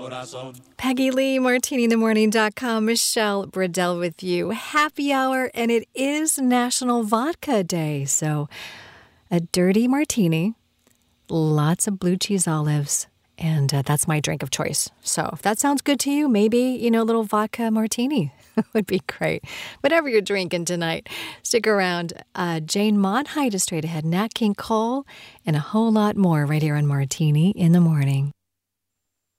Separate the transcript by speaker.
Speaker 1: Peggy Lee, MartiniInTheMorning.com. Michelle Bradell with you. Happy hour, and it is National Vodka Day. So a dirty martini, lots of blue cheese olives, and that's my drink of choice. So if that sounds good to you, maybe, a little vodka martini would be great. Whatever you're drinking tonight, stick around. Jane Monheit is straight ahead, Nat King Cole, and a whole lot more right here on Martini in the Morning.